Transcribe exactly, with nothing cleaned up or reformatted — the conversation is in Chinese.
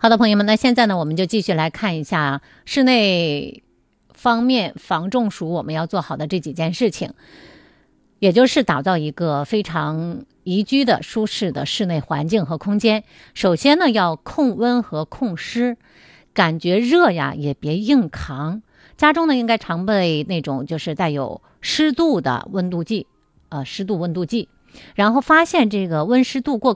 好的，朋友们，那现在呢，我们就继续来看一下室内方面防中暑我们要做好的这几件事情，也就是打造一个非常宜居的舒适的室内环境和空间。首先呢，要控温和控湿，感觉热呀也别硬扛。家中呢应该常备那种就是带有湿度的温度计，呃，湿度温度计。然后发现这个温湿度过